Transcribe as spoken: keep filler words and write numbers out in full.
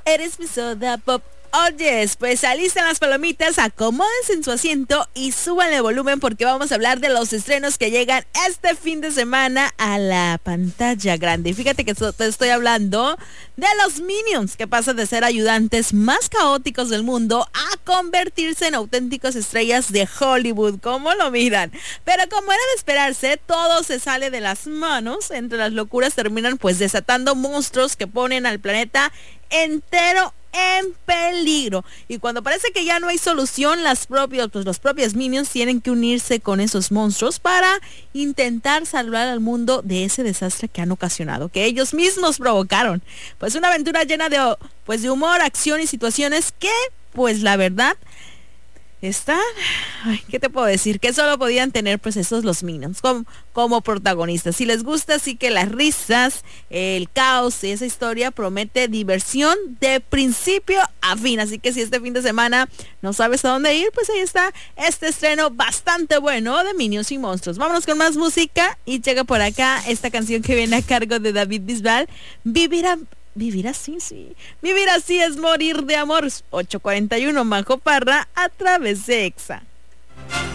Eres mi soda pop. Oyes, pues alisten las palomitas, acomódense en su asiento y súbanle el volumen porque vamos a hablar de los estrenos que llegan este fin de semana a la pantalla grande. Y fíjate que te estoy hablando de los Minions, que pasan de ser ayudantes más caóticos del mundo a convertirse en auténticas estrellas de Hollywood. ¿Cómo lo miran? Pero como era de esperarse, todo se sale de las manos. Entre las locuras terminan pues desatando monstruos que ponen al planeta entero en peligro. Y cuando parece que ya no hay solución, las propias, pues los propios Minions tienen que unirse con esos monstruos para intentar salvar al mundo de ese desastre que han ocasionado, que ellos mismos provocaron. Pues una aventura llena de, pues de humor, acción y situaciones que, pues la verdad, están, ay, ¿qué te puedo decir? Que solo podían tener pues esos los Minions como, como protagonistas. Si les gusta, así que las risas, el caos y esa historia promete diversión de principio a fin. Así que si este fin de semana no sabes a dónde ir, pues ahí está este estreno bastante bueno de Minions y Monstruos. Vámonos con más música y llega por acá esta canción que viene a cargo de David Bisbal, Vivir a Vivir así, sí. Vivir así es morir de amor. ocho cuarenta y uno, Majo Parra, a través de Exa.